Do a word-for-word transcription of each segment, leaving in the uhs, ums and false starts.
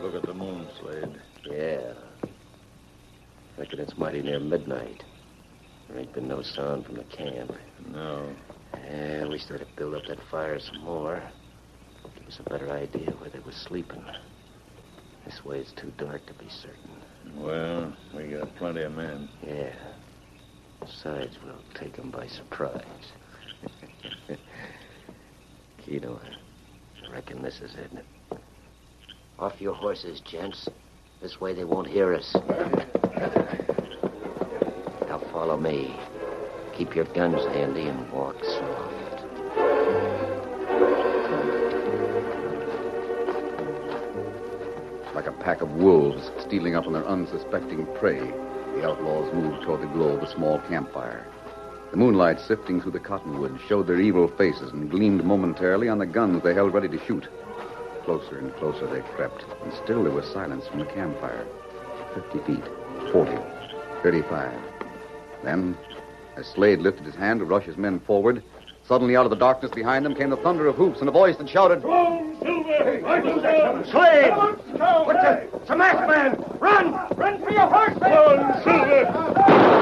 Look at the moon, Slade. Yeah. Reckon it's mighty near midnight. There ain't been no sound from the camp. No. Yeah, we started to build up that fire some more. Give us a better idea where they was sleeping. This way it's too dark to be certain. Well, we got plenty of men. Yeah. Besides, we'll take them by surprise. Keno, I reckon this is it. Off your horses, gents. This way they won't hear us. Now follow me. Keep your guns handy and walk soft. Like a pack of wolves stealing up on their unsuspecting prey, the outlaws moved toward the glow of a small campfire. The moonlight sifting through the cottonwoods showed their evil faces and gleamed momentarily on the guns they held ready to shoot. Closer and closer they crept, and still there was silence from the campfire. Fifty feet, forty, thirty-five. Then, as Slade lifted his hand to rush his men forward, suddenly out of the darkness behind them came the thunder of hoofs and a voice that shouted, Wrong, Silver! Hey, I do that. Slade! What the? It's a masked man! Run! Run for your horse! Wrong, Silver!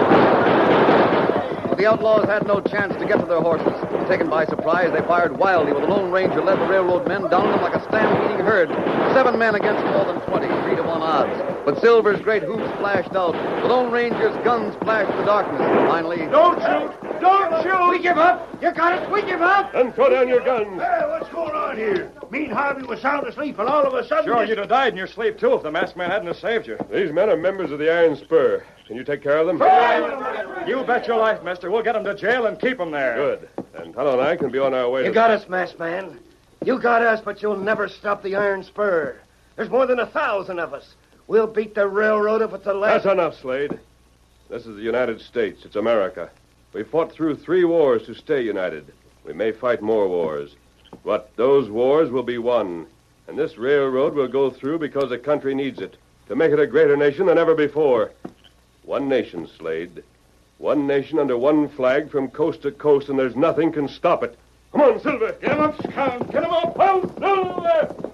But the outlaws had no chance to get to their horses. Taken by surprise, they fired wildly while the Lone Ranger led the railroad men down them like a stampeding herd. Seven men against more than twenty, three to one odds. But Silver's great hoofs flashed out. The Lone Ranger's guns flashed in the darkness. Finally... Don't shoot! Don't shoot! We give up! You got us! We give up! And throw down your guns. Hey, what's going on here? Me and Harvey was sound asleep, and all of a sudden... Sure, you'd have died in your sleep, too, if the masked man hadn't have saved you. These men are members of the Iron Spur. Can you take care of them? You bet your life, mister. We'll get them to jail and keep them there. Good. And Tonto and I can be on our way You to... got us, masked man. You got us, but you'll never stop the Iron Spur. There's more than a thousand of us. We'll beat the railroad if it's the last... That's enough, Slade. This is the United States. It's America. We fought through three wars to stay united. We may fight more wars. But those wars will be won. And this railroad will go through because the country needs it. To make it a greater nation than ever before. One nation, Slade. One nation under one flag from coast to coast, and there's nothing can stop it. Come on, Silver. Get him up, Scout. Get him up. Well, Silver!